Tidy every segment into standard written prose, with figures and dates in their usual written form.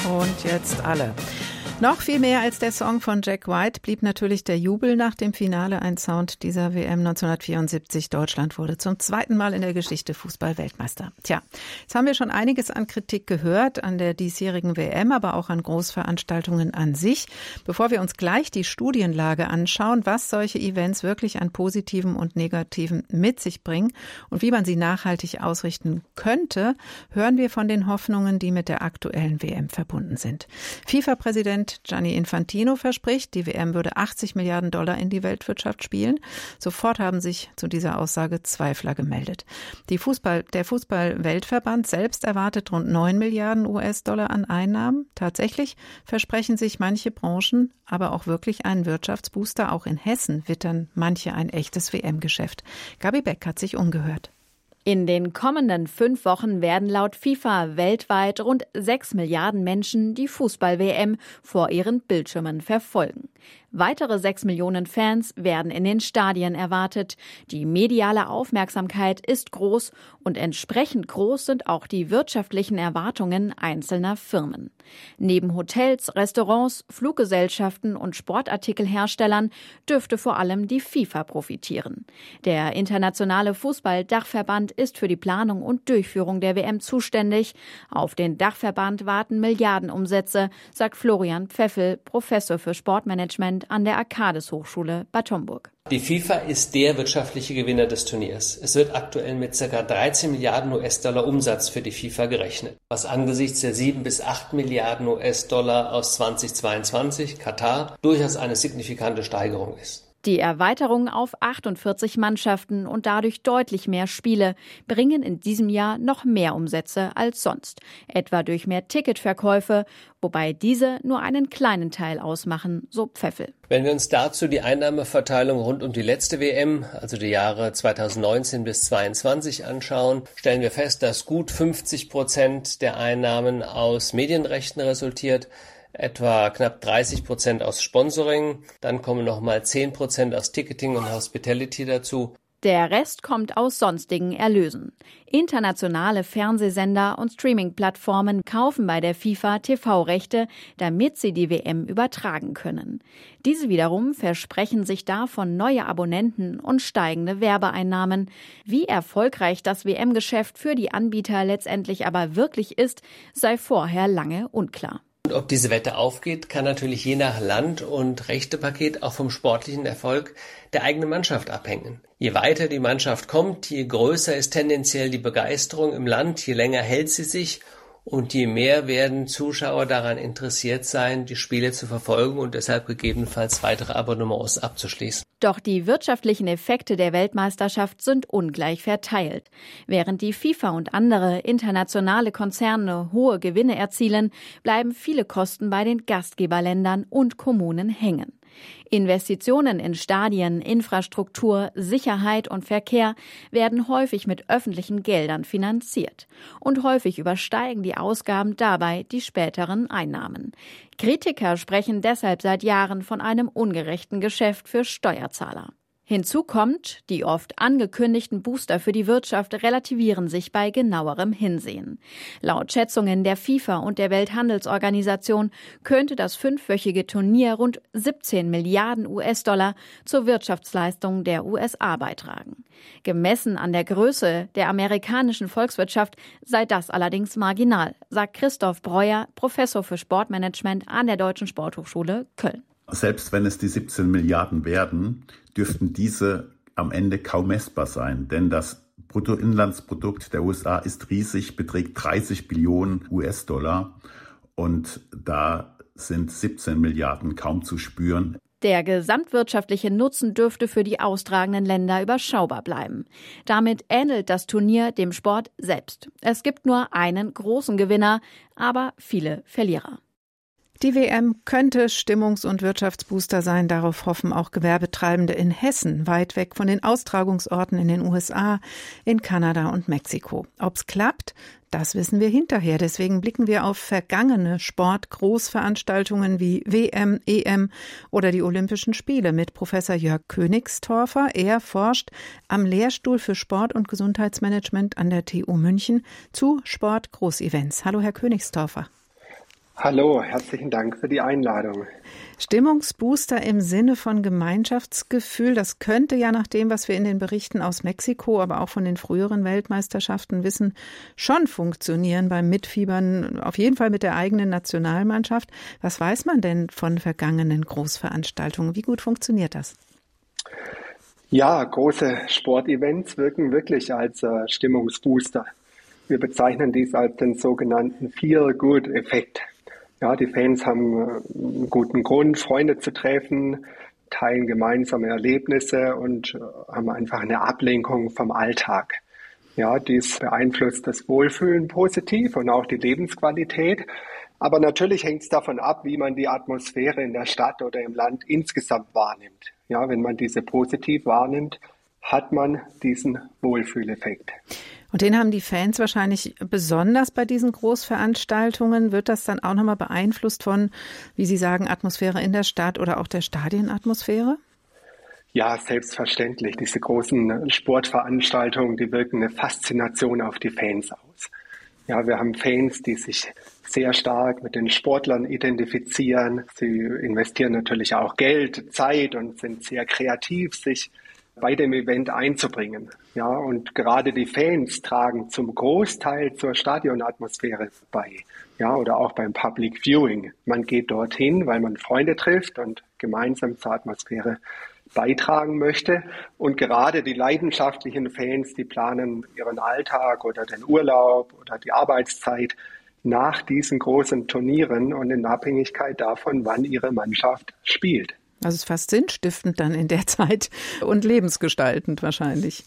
Und jetzt alle. Noch viel mehr als der Song von Jack White blieb natürlich der Jubel nach dem Finale ein Sound dieser WM 1974. Deutschland wurde zum zweiten Mal in der Geschichte Fußball-Weltmeister. Tja, jetzt haben wir schon einiges an Kritik gehört an der diesjährigen WM, aber auch an Großveranstaltungen an sich. Bevor wir uns gleich die Studienlage anschauen, was solche Events wirklich an Positiven und Negativen mit sich bringen und wie man sie nachhaltig ausrichten könnte, hören wir von den Hoffnungen, die mit der aktuellen WM verbunden sind. FIFA-Präsident Gianni Infantino verspricht, die WM würde 80 Milliarden Dollar in die Weltwirtschaft spielen. Sofort haben sich zu dieser Aussage Zweifler gemeldet. Der Fußball-Weltverband selbst erwartet rund 9 Milliarden US-Dollar an Einnahmen. Tatsächlich versprechen sich manche Branchen aber auch wirklich einen Wirtschaftsbooster. Auch in Hessen wittern manche ein echtes WM-Geschäft. Gabi Beck hat sich umgehört. In den kommenden 5 Wochen werden laut FIFA weltweit rund 6 Milliarden Menschen die Fußball-WM vor ihren Bildschirmen verfolgen. Weitere 6 Millionen Fans werden in den Stadien erwartet. Die mediale Aufmerksamkeit ist groß und entsprechend groß sind auch die wirtschaftlichen Erwartungen einzelner Firmen. Neben Hotels, Restaurants, Fluggesellschaften und Sportartikelherstellern dürfte vor allem die FIFA profitieren. Der internationale Fußball-Dachverband ist für die Planung und Durchführung der WM zuständig. Auf den Dachverband warten Milliardenumsätze, sagt Florian Pfeffel, Professor für Sportmanagement an der Arcadis-Hochschule Bad Homburg. Die FIFA ist der wirtschaftliche Gewinner des Turniers. Es wird aktuell mit ca. 13 Milliarden US-Dollar Umsatz für die FIFA gerechnet, was angesichts der 7 bis 8 Milliarden US-Dollar aus 2022 Katar durchaus eine signifikante Steigerung ist. Die Erweiterung auf 48 Mannschaften und dadurch deutlich mehr Spiele bringen in diesem Jahr noch mehr Umsätze als sonst, etwa durch mehr Ticketverkäufe, wobei diese nur einen kleinen Teil ausmachen, so Pfeffel. Wenn wir uns dazu die Einnahmeverteilung rund um die letzte WM, also die Jahre 2019 bis 2022 anschauen, stellen wir fest, dass gut 50% der Einnahmen aus Medienrechten resultiert, etwa knapp 30% aus Sponsoring, dann kommen nochmal 10% aus Ticketing und Hospitality dazu. Der Rest kommt aus sonstigen Erlösen. Internationale Fernsehsender und Streaming-Plattformen kaufen bei der FIFA TV-Rechte, damit sie die WM übertragen können. Diese wiederum versprechen sich davon neue Abonnenten und steigende Werbeeinnahmen. Wie erfolgreich das WM-Geschäft für die Anbieter letztendlich aber wirklich ist, sei vorher lange unklar. Ob diese Wette aufgeht, kann natürlich je nach Land und Rechtepaket auch vom sportlichen Erfolg der eigenen Mannschaft abhängen. Je weiter die Mannschaft kommt, je größer ist tendenziell die Begeisterung im Land, je länger hält sie sich und je mehr werden Zuschauer daran interessiert sein, die Spiele zu verfolgen und deshalb gegebenenfalls weitere Abonnements abzuschließen. Doch die wirtschaftlichen Effekte der Weltmeisterschaft sind ungleich verteilt. Während die FIFA und andere internationale Konzerne hohe Gewinne erzielen, bleiben viele Kosten bei den Gastgeberländern und Kommunen hängen. Investitionen in Stadien, Infrastruktur, Sicherheit und Verkehr werden häufig mit öffentlichen Geldern finanziert. Und häufig übersteigen die Ausgaben dabei die späteren Einnahmen. Kritiker sprechen deshalb seit Jahren von einem ungerechten Geschäft für Steuerzahler. Hinzu kommt, die oft angekündigten Booster für die Wirtschaft relativieren sich bei genauerem Hinsehen. Laut Schätzungen der FIFA und der Welthandelsorganisation könnte das 5-wöchige Turnier rund 17 Milliarden US-Dollar zur Wirtschaftsleistung der USA beitragen. Gemessen an der Größe der amerikanischen Volkswirtschaft sei das allerdings marginal, sagt Christoph Breuer, Professor für Sportmanagement an der Deutschen Sporthochschule Köln. Selbst wenn es die 17 Milliarden werden, dürften diese am Ende kaum messbar sein, denn das Bruttoinlandsprodukt der USA ist riesig, beträgt 30 Billionen US-Dollar und da sind 17 Milliarden kaum zu spüren. Der gesamtwirtschaftliche Nutzen dürfte für die austragenden Länder überschaubar bleiben. Damit ähnelt das Turnier dem Sport selbst. Es gibt nur einen großen Gewinner, aber viele Verlierer. Die WM könnte Stimmungs- und Wirtschaftsbooster sein, darauf hoffen auch Gewerbetreibende in Hessen, weit weg von den Austragungsorten in den USA, in Kanada und Mexiko. Ob's klappt, das wissen wir hinterher. Deswegen blicken wir auf vergangene Sport-Großveranstaltungen wie WM, EM oder die Olympischen Spiele mit Professor Jörg Königstorfer. Er forscht am Lehrstuhl für Sport- und Gesundheitsmanagement an der TU München zu Sport-Großevents. Hallo, Herr Königstorfer. Hallo, herzlichen Dank für die Einladung. Stimmungsbooster im Sinne von Gemeinschaftsgefühl, das könnte ja nach dem, was wir in den Berichten aus Mexiko, aber auch von den früheren Weltmeisterschaften wissen, schon funktionieren beim Mitfiebern, auf jeden Fall mit der eigenen Nationalmannschaft. Was weiß man denn von vergangenen Großveranstaltungen? Wie gut funktioniert das? Ja, große Sportevents wirken wirklich als Stimmungsbooster. Wir bezeichnen dies als den sogenannten Feel-Good-Effekt. Ja, die Fans haben einen guten Grund, Freunde zu treffen, teilen gemeinsame Erlebnisse und haben einfach eine Ablenkung vom Alltag. Ja, dies beeinflusst das Wohlfühlen positiv und auch die Lebensqualität. Aber natürlich hängt es davon ab, wie man die Atmosphäre in der Stadt oder im Land insgesamt wahrnimmt. Ja, wenn man diese positiv wahrnimmt, hat man diesen Wohlfühleffekt. Und den haben die Fans wahrscheinlich besonders bei diesen Großveranstaltungen. Wird das dann auch nochmal beeinflusst von, wie Sie sagen, Atmosphäre in der Stadt oder auch der Stadienatmosphäre? Ja, selbstverständlich. Diese großen Sportveranstaltungen, die wirken eine Faszination auf die Fans aus. Ja, wir haben Fans, die sich sehr stark mit den Sportlern identifizieren. Sie investieren natürlich auch Geld, Zeit und sind sehr kreativ, sich bei dem Event einzubringen. Ja, und gerade die Fans tragen zum Großteil zur Stadionatmosphäre bei. Ja, oder auch beim Public Viewing. Man geht dorthin, weil man Freunde trifft und gemeinsam zur Atmosphäre beitragen möchte. Und gerade die leidenschaftlichen Fans, die planen ihren Alltag oder den Urlaub oder die Arbeitszeit nach diesen großen Turnieren und in Abhängigkeit davon, wann ihre Mannschaft spielt. Also es ist fast sinnstiftend dann in der Zeit und lebensgestaltend wahrscheinlich.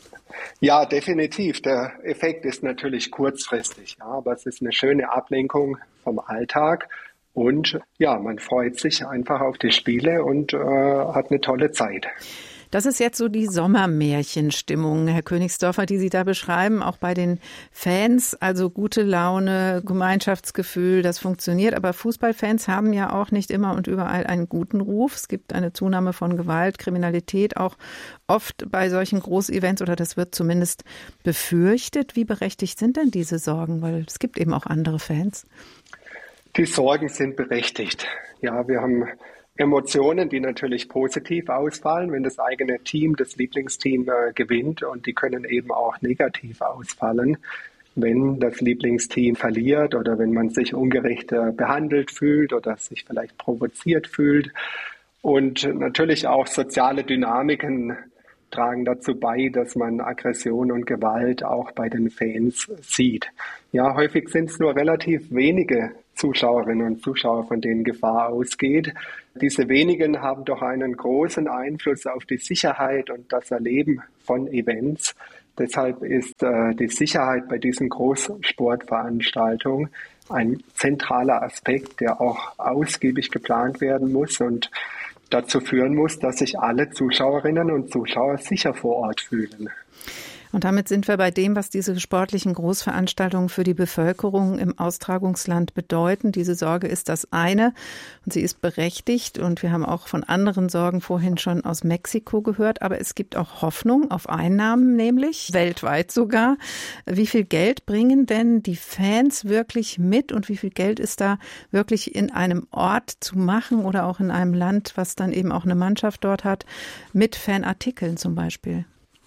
Ja, definitiv. Der Effekt ist natürlich kurzfristig, ja, aber es ist eine schöne Ablenkung vom Alltag und ja, man freut sich einfach auf die Spiele und hat eine tolle Zeit. Das ist jetzt so die Sommermärchenstimmung, Herr Königsdorfer, die Sie da beschreiben, auch bei den Fans. Also gute Laune, Gemeinschaftsgefühl, das funktioniert. Aber Fußballfans haben ja auch nicht immer und überall einen guten Ruf. Es gibt eine Zunahme von Gewalt, Kriminalität, auch oft bei solchen Großevents, oder das wird zumindest befürchtet. Wie berechtigt sind denn diese Sorgen? Weil es gibt eben auch andere Fans. Die Sorgen sind berechtigt. Ja, wir haben Emotionen, die natürlich positiv ausfallen, wenn das eigene Team, das Lieblingsteam gewinnt, und die können eben auch negativ ausfallen, wenn das Lieblingsteam verliert oder wenn man sich ungerecht behandelt fühlt oder sich vielleicht provoziert fühlt. Und natürlich auch soziale Dynamiken tragen dazu bei, dass man Aggression und Gewalt auch bei den Fans sieht. Ja, häufig sind es nur relativ wenige Zuschauerinnen und Zuschauer, von denen Gefahr ausgeht. Diese wenigen haben doch einen großen Einfluss auf die Sicherheit und das Erleben von Events. Deshalb ist die Sicherheit bei diesen Großsportveranstaltungen ein zentraler Aspekt, der auch ausgiebig geplant werden muss und dazu führen muss, dass sich alle Zuschauerinnen und Zuschauer sicher vor Ort fühlen. Und damit sind wir bei dem, was diese sportlichen Großveranstaltungen für die Bevölkerung im Austragungsland bedeuten. Diese Sorge ist das eine und sie ist berechtigt. Und wir haben auch von anderen Sorgen vorhin schon aus Mexiko gehört. Aber es gibt auch Hoffnung auf Einnahmen, nämlich weltweit sogar. Wie viel Geld bringen denn die Fans wirklich mit und wie viel Geld ist da wirklich in einem Ort zu machen oder auch in einem Land, was dann eben auch eine Mannschaft dort hat, mit Fanartikeln zum Beispiel?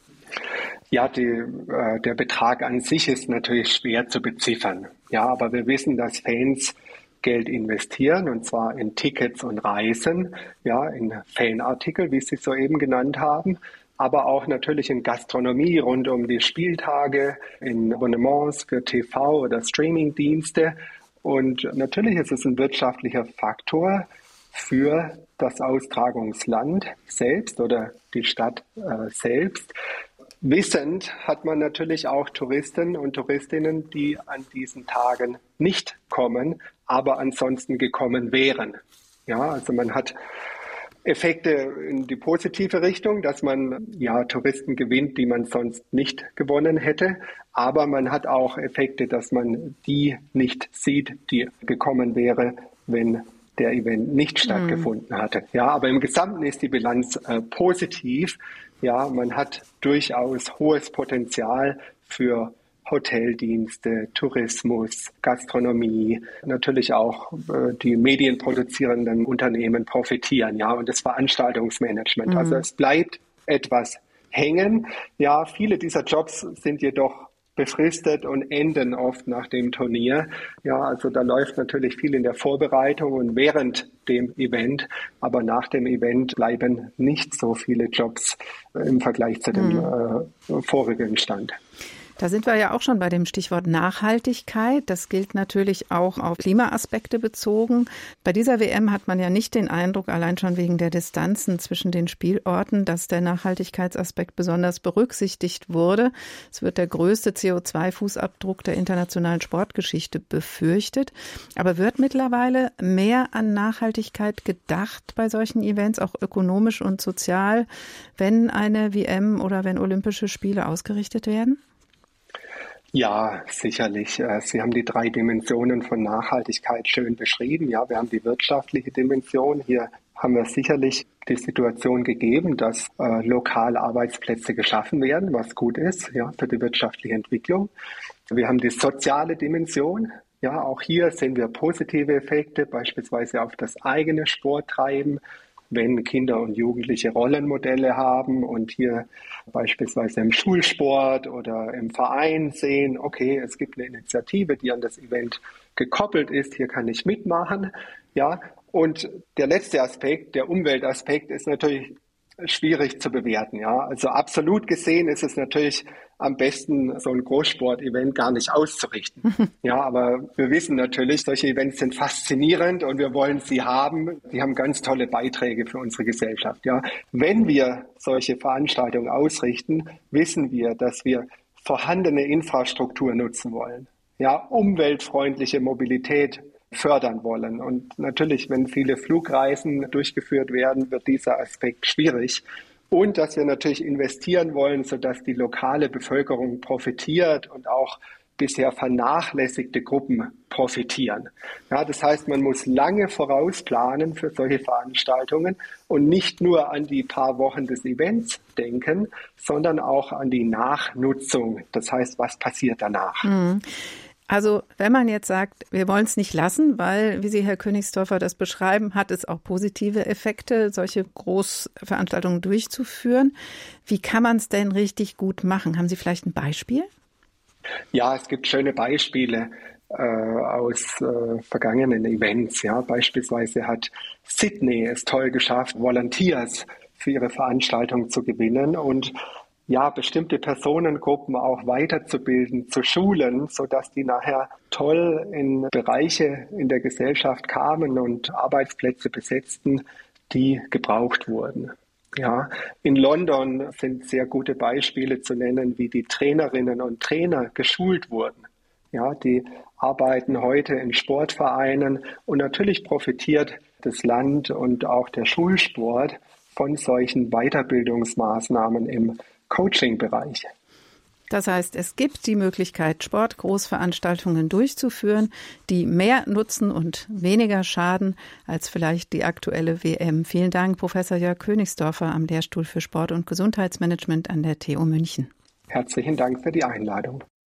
Ja, der Betrag an sich ist natürlich schwer zu beziffern. Ja, aber wir wissen, dass Fans Geld investieren, und zwar in Tickets und Reisen, ja, in Fanartikel, wie Sie es soeben genannt haben, aber auch natürlich in Gastronomie rund um die Spieltage, in Abonnements für TV- oder Streamingdienste. Und natürlich ist es ein wirtschaftlicher Faktor für das Austragungsland selbst oder die Stadt selbst. Wissend hat man natürlich auch Touristen und Touristinnen, die an diesen Tagen nicht kommen, aber ansonsten gekommen wären. Ja, also man hat Effekte in die positive Richtung, dass man ja Touristen gewinnt, die man sonst nicht gewonnen hätte. Aber man hat auch Effekte, dass man die nicht sieht, die gekommen wäre, wenn der Event nicht stattgefunden hatte. Ja, aber im Gesamten ist die Bilanz positiv. Ja, man hat durchaus hohes Potenzial für Hoteldienste, Tourismus, Gastronomie, natürlich auch die medienproduzierenden Unternehmen profitieren, ja, und das Veranstaltungsmanagement. Also es bleibt etwas hängen. Ja, viele dieser Jobs sind jedoch befristet und enden oft nach dem Turnier. Ja, also da läuft natürlich viel in der Vorbereitung und während dem Event, aber nach dem Event bleiben nicht so viele Jobs im Vergleich zu dem vorigen Stand. Da sind wir ja auch schon bei dem Stichwort Nachhaltigkeit. Das gilt natürlich auch auf Klimaaspekte bezogen. Bei dieser WM hat man ja nicht den Eindruck, allein schon wegen der Distanzen zwischen den Spielorten, dass der Nachhaltigkeitsaspekt besonders berücksichtigt wurde. Es wird der größte CO2-Fußabdruck der internationalen Sportgeschichte befürchtet. Aber wird mittlerweile mehr an Nachhaltigkeit gedacht bei solchen Events, auch ökonomisch und sozial, wenn eine WM oder wenn Olympische Spiele ausgerichtet werden? Ja, sicherlich. Sie haben die 3 Dimensionen von Nachhaltigkeit schön beschrieben. Ja, wir haben die wirtschaftliche Dimension. Hier haben wir sicherlich die Situation gegeben, dass lokal Arbeitsplätze geschaffen werden, was gut ist, ja, für die wirtschaftliche Entwicklung. Wir haben die soziale Dimension. Ja, auch hier sehen wir positive Effekte, beispielsweise auf das eigene Sporttreiben, wenn Kinder und Jugendliche Rollenmodelle haben und hier beispielsweise im Schulsport oder im Verein sehen, okay, es gibt eine Initiative, die an das Event gekoppelt ist, hier kann ich mitmachen. Ja, und der letzte Aspekt, der Umweltaspekt, ist natürlich schwierig zu bewerten. Ja, also absolut gesehen ist es natürlich am besten, so ein Großsport-Event gar nicht auszurichten. Ja, aber wir wissen natürlich, solche Events sind faszinierend und wir wollen sie haben. Die haben ganz tolle Beiträge für unsere Gesellschaft. Ja, wenn wir solche Veranstaltungen ausrichten, wissen wir, dass wir vorhandene Infrastruktur nutzen wollen. Ja, umweltfreundliche Mobilität fördern wollen. Und natürlich, wenn viele Flugreisen durchgeführt werden, wird dieser Aspekt schwierig. Und dass wir natürlich investieren wollen, sodass die lokale Bevölkerung profitiert und auch bisher vernachlässigte Gruppen profitieren. Ja, das heißt, man muss lange vorausplanen für solche Veranstaltungen und nicht nur an die paar Wochen des Events denken, sondern auch an die Nachnutzung. Das heißt, was passiert danach? Also wenn man jetzt sagt, wir wollen es nicht lassen, weil, wie Sie, Herr Königsdorfer, das beschreiben, hat es auch positive Effekte, solche Großveranstaltungen durchzuführen. Wie kann man es denn richtig gut machen? Haben Sie vielleicht ein Beispiel? Ja, es gibt schöne Beispiele aus vergangenen Events. Ja, beispielsweise hat Sydney es toll geschafft, Volunteers für ihre Veranstaltung zu gewinnen und ja, bestimmte Personengruppen auch weiterzubilden, zu schulen, sodass die nachher toll in Bereiche in der Gesellschaft kamen und Arbeitsplätze besetzten, die gebraucht wurden. Ja, in London sind sehr gute Beispiele zu nennen, wie die Trainerinnen und Trainer geschult wurden. Ja, die arbeiten heute in Sportvereinen und natürlich profitiert das Land und auch der Schulsport von solchen Weiterbildungsmaßnahmen im Coaching-Bereich. Das heißt, es gibt die Möglichkeit, Sportgroßveranstaltungen durchzuführen, die mehr nutzen und weniger schaden als vielleicht die aktuelle WM. Vielen Dank, Professor Jörg Königsdorfer am Lehrstuhl für Sport- und Gesundheitsmanagement an der TU München. Herzlichen Dank für die Einladung.